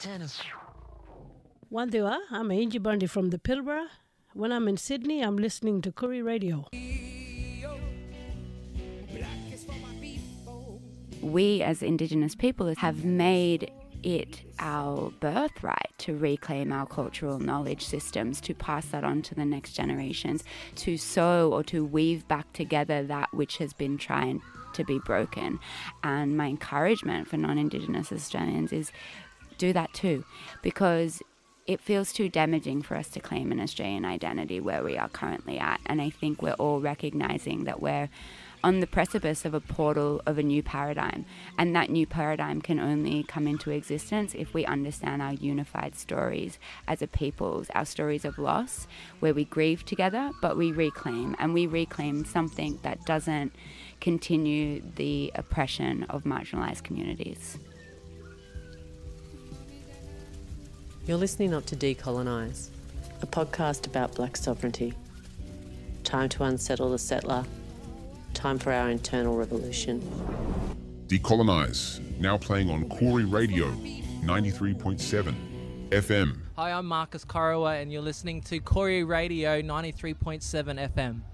Wandiwa, I'm Angie Bundy from the Pilbara. When I'm in Sydney, I'm listening to Koori Radio. We as Indigenous people have made it our birthright to reclaim our cultural knowledge systems, to pass that on to the next generations, to sew or to weave back together that which has been trying to be broken. And my encouragement for non-Indigenous Australians is do that too, because it feels too damaging for us to claim an Australian identity where we are currently at. And I think we're all recognising that we're on the precipice of a portal of a new paradigm. And that new paradigm can only come into existence if we understand our unified stories as a peoples, our stories of loss, where we grieve together, but we reclaim. And we reclaim something that doesn't continue the oppression of marginalised communities. You're listening up to Decolonise, a podcast about black sovereignty. Time to unsettle the settler. Time for our internal revolution. Decolonise, now playing on Koori Radio, 93.7 FM. Hi, I'm Marcus Corowa and you're listening to Koori Radio 93.7 FM.